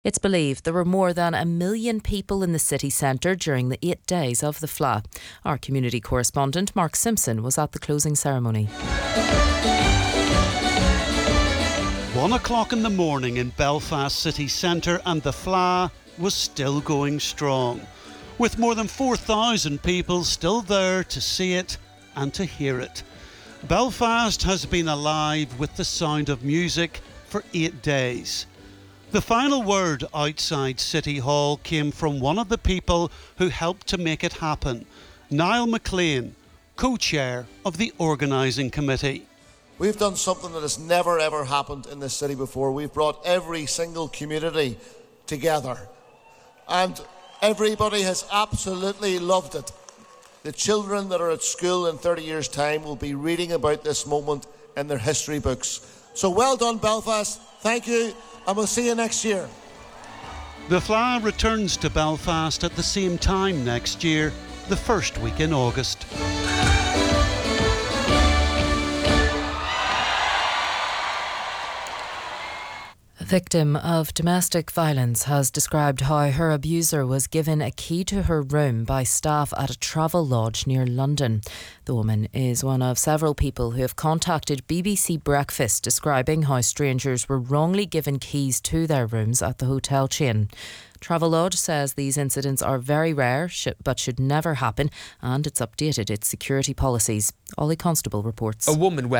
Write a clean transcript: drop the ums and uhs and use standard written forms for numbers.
It's believed there were more than 1 million people in the city centre during the 8 days of the Fleadh. Our community correspondent Mark Simpson was at the closing ceremony. 1 o'clock in the morning in Belfast city centre, and the Fleadh was still going strong, with more than 4,000 people still there to see it and to hear it. Belfast has been alive with the sound of music for 8 days. The final word outside City Hall came from one of the people who helped to make it happen, Niall McLean, co-chair of the organising committee. We've done something that has never ever happened in this city before. We've brought every single community together, and everybody has absolutely loved it. The children that are at school in 30 years' time will be reading about this moment in their history books. So well done, Belfast. Thank you, and we'll see you next year. The Fleadh returns to Belfast at the same time next year, the first week in August. A victim of domestic violence has described how her abuser was given a key to her room by staff at a travel lodge near London. The woman is one of several people who have contacted BBC Breakfast describing how strangers were wrongly given keys to their rooms at the hotel chain. Travelodge says these incidents are very rare but should never happen, and it's updated its security policies. Ollie Constable reports. A woman